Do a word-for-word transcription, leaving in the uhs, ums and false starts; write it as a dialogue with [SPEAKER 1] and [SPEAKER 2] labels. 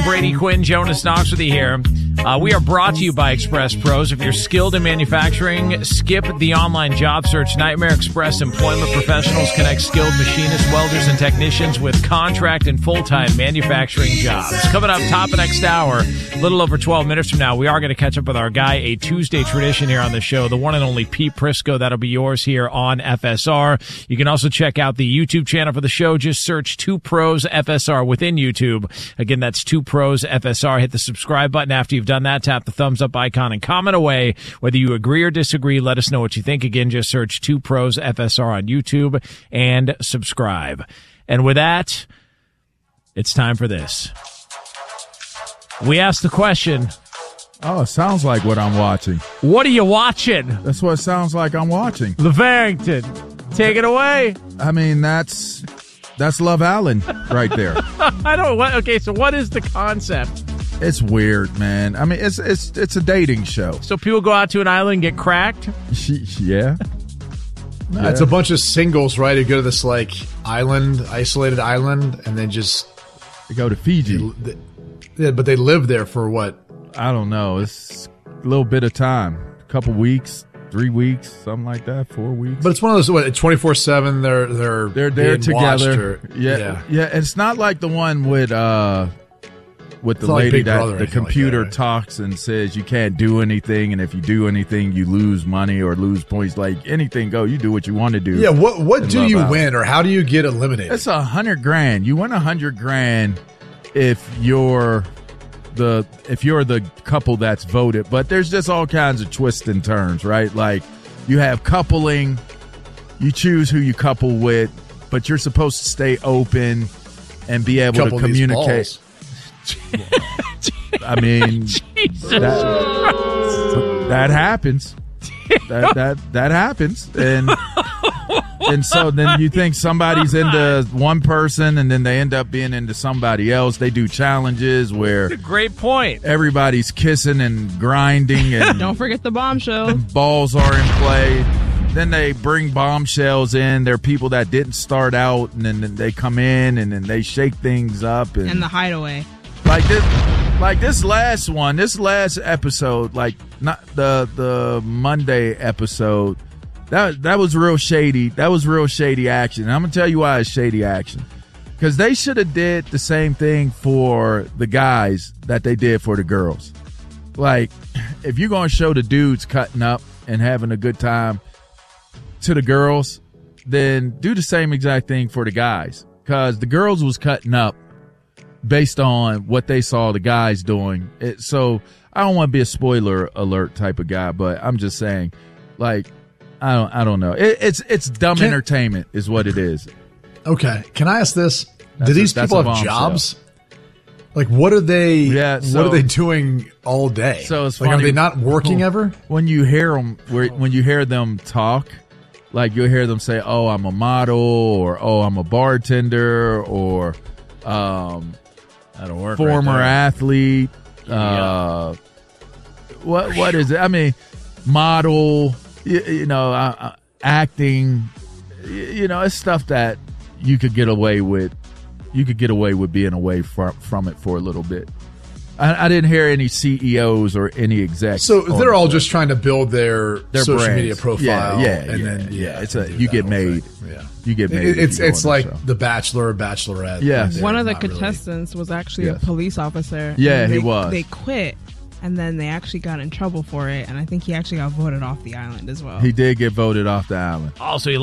[SPEAKER 1] Brady Quinn, Jonas Knox with you here. Uh, we are brought to you by Express Pros. If you're skilled in manufacturing, skip the online job search nightmare. Express Employment Professionals connect skilled machinists, welders, and technicians with contract and full-time manufacturing jobs. Coming up top of next hour, a little over twelve minutes from now, we are going to catch up with our guy, a Tuesday tradition here on the show, the one and only Pete Prisco. That'll be yours here on F S R. You can also check out the YouTube channel for the show. Just search Two Pros F S R within YouTube. Again, that's Two Pros F S R. Hit the subscribe button after you've done that. Tap the thumbs up icon and comment away. Whether you agree or disagree, let us know what you think. Again, just search Two Pros F S R on YouTube and subscribe. And with that, it's time for this. We asked the question.
[SPEAKER 2] Oh, it sounds like what I'm watching.
[SPEAKER 1] What are you watching?
[SPEAKER 2] That's what it sounds like I'm watching.
[SPEAKER 1] LeVarrington, take it away.
[SPEAKER 2] I mean, that's that's Love Island right there.
[SPEAKER 1] I don't. What? Okay, so what is the concept?
[SPEAKER 2] It's weird, man. I mean, it's it's it's a dating show.
[SPEAKER 1] So people go out to an island and get cracked?
[SPEAKER 2] Yeah.
[SPEAKER 3] No,
[SPEAKER 2] yeah.
[SPEAKER 3] It's a bunch of singles, right? Who go to this like island, isolated island, and then just
[SPEAKER 2] they go to Fiji.
[SPEAKER 3] They, they, yeah, but they live there for what?
[SPEAKER 2] I don't know. It's a little bit of time, a couple weeks, three weeks, something like that, four weeks.
[SPEAKER 3] But it's one of those what twenty-four seven. They're they're
[SPEAKER 2] they're there together.
[SPEAKER 3] Or,
[SPEAKER 2] yeah,
[SPEAKER 3] yeah,
[SPEAKER 2] yeah. And it's not like the one with uh with the
[SPEAKER 3] it's
[SPEAKER 2] lady
[SPEAKER 3] like
[SPEAKER 2] that the computer
[SPEAKER 3] like that, right?
[SPEAKER 2] talks and says you can't do anything, and if you do anything, you lose money or lose points. Like anything go, you do what you want to do.
[SPEAKER 3] Yeah. What what do you
[SPEAKER 2] out.
[SPEAKER 3] win, or how do you get eliminated?
[SPEAKER 2] It's a hundred grand. You win a hundred grand if you're the if you're the couple that's voted. But there's just all kinds of twists and turns, right? Like you have coupling, you choose who you couple with, but you're supposed to stay open and be able
[SPEAKER 3] couple
[SPEAKER 2] to communicate. I mean, that, that happens. That that that happens, and and so then you think somebody's into one person, and then they end up being into somebody else. They do challenges where
[SPEAKER 1] great point.
[SPEAKER 2] Everybody's kissing and grinding, and
[SPEAKER 4] don't forget the bombshell.
[SPEAKER 2] Balls are in play. Then they bring bombshells in. They're people that didn't start out, and then they come in and then they shake things up, and,
[SPEAKER 4] and the hideaway.
[SPEAKER 2] Like this, like this last one, this last episode, like not the the Monday episode, that that was real shady. That was real shady action. And I'm gonna tell you why it's shady action, because they should have did the same thing for the guys that they did for the girls. Like, if you're gonna show the dudes cutting up and having a good time to the girls, then do the same exact thing for the guys, because the girls was cutting up based on what they saw the guys doing. It, so I don't want to be a spoiler alert type of guy, but I'm just saying, like, I don't, I don't know. It, it's it's dumb Can, entertainment is what it is.
[SPEAKER 3] Okay, can I ask this?
[SPEAKER 2] That's
[SPEAKER 3] Do these
[SPEAKER 2] a,
[SPEAKER 3] people have jobs? Like, what are they? Yeah, so, what are they doing all day?
[SPEAKER 2] So it's
[SPEAKER 3] like,
[SPEAKER 2] funny.
[SPEAKER 3] Are they not working ever?
[SPEAKER 2] When you hear them, when you hear them talk, like you'll hear them say, "Oh, I'm a model," or "Oh, I'm a bartender," or um.
[SPEAKER 1] I don't work
[SPEAKER 2] former
[SPEAKER 1] right
[SPEAKER 2] athlete.
[SPEAKER 1] Yeah.
[SPEAKER 2] Uh, what what is it? I mean, model. You, you know, uh, uh, acting. You, you know, it's stuff that you could get away with. You could get away with being away from from it for a little bit. I, I didn't hear any C E Os or any execs.
[SPEAKER 3] So they're all just trying to build their,
[SPEAKER 2] their
[SPEAKER 3] social
[SPEAKER 2] brands.
[SPEAKER 3] media profile.
[SPEAKER 2] Yeah, yeah,
[SPEAKER 3] and
[SPEAKER 2] yeah,
[SPEAKER 3] then yeah,
[SPEAKER 2] yeah. It's a you get made.
[SPEAKER 3] Thing. Yeah,
[SPEAKER 2] you get made.
[SPEAKER 3] It's it's
[SPEAKER 2] on
[SPEAKER 3] like
[SPEAKER 2] the,
[SPEAKER 3] the Bachelor or Bachelorette.
[SPEAKER 2] Yeah,
[SPEAKER 4] one of the
[SPEAKER 3] Not
[SPEAKER 4] contestants
[SPEAKER 3] really.
[SPEAKER 4] was actually
[SPEAKER 2] Yes.
[SPEAKER 4] a police officer.
[SPEAKER 2] Yeah,
[SPEAKER 4] and
[SPEAKER 2] he
[SPEAKER 4] they,
[SPEAKER 2] was.
[SPEAKER 4] They quit, and then they actually got in trouble for it, and I think he actually got voted off the island as well.
[SPEAKER 2] He did get voted off the island.
[SPEAKER 1] Also, he